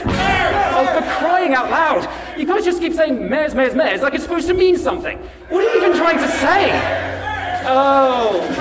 Oh, for crying out loud! You guys just keep saying mares, mares, mares like it's supposed to mean something. What are you even trying to say? Oh.